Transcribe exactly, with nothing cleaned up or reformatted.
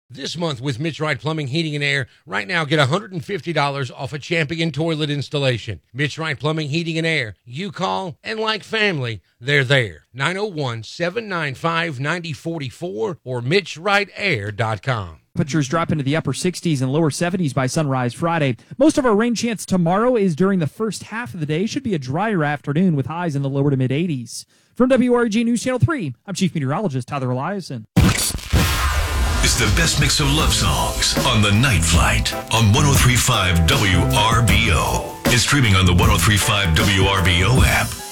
This month with Mitch Wright Plumbing, Heating, and Air, right now get one hundred fifty dollars off a Champion toilet installation. Mitch Wright Plumbing, Heating, and Air. You call, and like family, they're there. nine oh one, seven nine five, nine oh four four or mitch wright air dot com. Temperatures drop into the upper sixties and lower seventies by sunrise Friday. Most of our rain chance tomorrow is during the first half of the day. Should be a drier afternoon with highs in the lower to mid eighties. From W R G News Channel three, I'm Chief Meteorologist Tyler Eliason. It's the best mix of love songs on The Night Flight on one oh three point five W R B O. It's streaming on the one oh three point five W R B O app.